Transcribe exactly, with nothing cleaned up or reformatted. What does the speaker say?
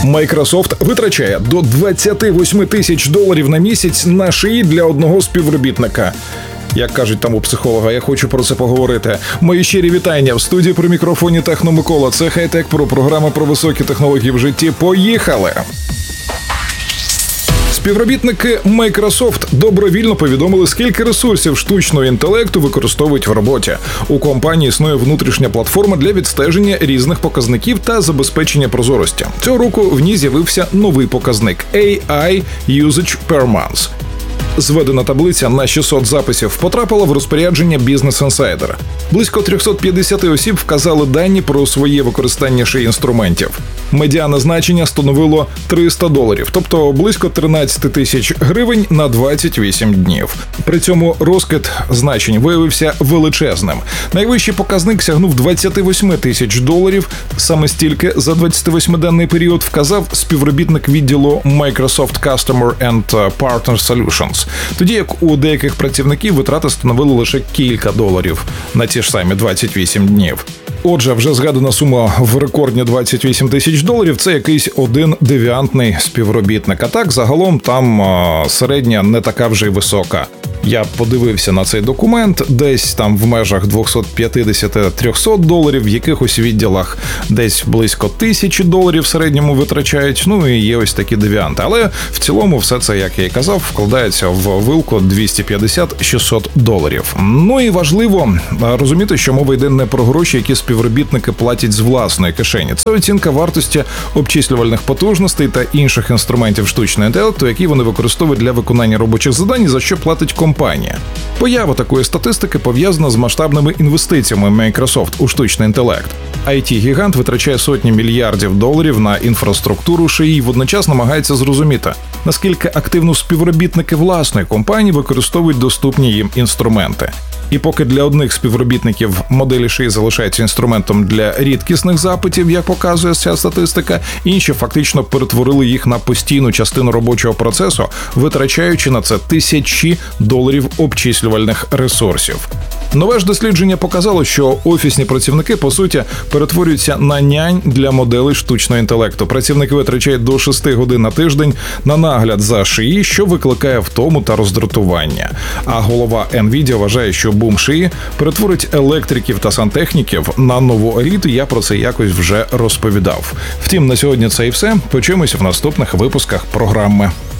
Microsoft витрачає до двадцять вісім тисяч доларів на місяць на шиї для одного співробітника. Як кажуть там у психолога, я хочу про це поговорити. Мої щирі вітання в студії при мікрофоні Техно Микола. Це Хай-Тек Про, програма про високі технології в житті. Поїхали! Співробітники Microsoft добровільно повідомили, скільки ресурсів штучного інтелекту використовують в роботі. У компанії існує внутрішня платформа для відстеження різних показників та забезпечення прозорості. Цього року в ній з'явився новий показник – ей ай Usage Per Month. Зведена таблиця на шістсот записів потрапила в розпорядження Business Insider. Близько триста п'ятдесят осіб вказали дані про своє використання ши інструментів. Медіане значення становило триста доларів, тобто близько тринадцять тисяч гривень на двадцять вісім днів. При цьому розкид значень виявився величезним. Найвищий показник сягнув двадцять вісім тисяч доларів. Саме стільки за двадцятивосьмиденний період вказав співробітник відділу Microsoft Customer and Partner Solutions. Тоді як у деяких працівників витрати становили лише кілька доларів на ті ж самі двадцять вісім днів. Отже, вже згадана сума в рекордні двадцять вісім тисяч доларів – це якийсь один девіантний співробітник. А так, загалом, там а, середня не така вже й висока. Я подивився на цей документ, десь там в межах двісті п'ятдесят - триста доларів, в якихось відділах десь близько тисячі доларів в середньому витрачають, ну і є ось такі девіанти. Але в цілому все це, як я і казав, вкладається в вилку двісті п'ятдесят - шістсот доларів. Ну і важливо розуміти, що мова йде не про гроші, які співробітники платять з власної кишені. Це оцінка вартості обчислювальних потужностей та інших інструментів штучного інтелекту, які вони використовують для виконання робочих завдань, за що платить компанія. Поява такої статистики пов'язана з масштабними інвестиціями Microsoft у штучний інтелект. ай ті-гігант витрачає сотні мільярдів доларів на інфраструктуру шиї і водночас намагається зрозуміти, наскільки активно співробітники власної компанії використовують доступні їм інструменти. І поки для одних співробітників моделі шиї залишаються інструментом для рідкісних запитів, як показує ця статистика, інші фактично перетворили їх на постійну частину робочого процесу, витрачаючи на це тисячі доларів обчислювальних ресурсів. Нове ж дослідження показало, що офісні працівники, по суті, перетворюються на нянь для моделей штучного інтелекту. Працівники витрачають до шести годин на тиждень на нагляд за шиї, що викликає втому та роздратування. А голова Nvidia вважає, що бум шиї перетворить електриків та сантехніків на нову еліту. Я про це якось вже розповідав. Втім, на сьогодні це і все. Почуємося в наступних випусках програми.